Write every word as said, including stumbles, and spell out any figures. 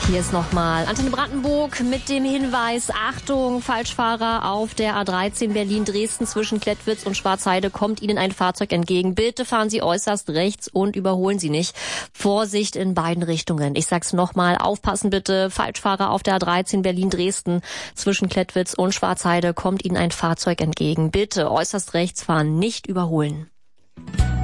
Hier ist nochmal Antenne Brandenburg mit dem Hinweis, Achtung, Falschfahrer auf der A dreizehn Berlin-Dresden zwischen Klettwitz und Schwarzheide kommt Ihnen ein Fahrzeug entgegen. Bitte fahren Sie äußerst rechts und überholen Sie nicht. Vorsicht in beiden Richtungen. Ich sag's nochmal, aufpassen bitte, Falschfahrer auf der A dreizehn Berlin-Dresden zwischen Klettwitz und Schwarzheide kommt Ihnen ein Fahrzeug entgegen. Bitte äußerst rechts fahren, nicht überholen.